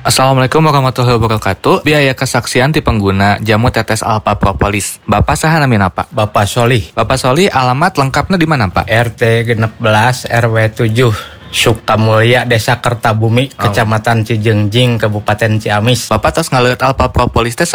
Assalamualaikum warahmatullahi wabarakatuh. Biaya kesaksian ti pengguna jamu tetes alpha propolis. Bapak saha namina Pak? Bapak Solih, Bapak Soli, alamat lengkapnya di mana Pak? RT 16 RW 7 Sukamulya, Desa Kertabumi, Kecamatan Cijengjing, Kabupaten Ciamis. Bapak tos ngaliat alpha propolis teh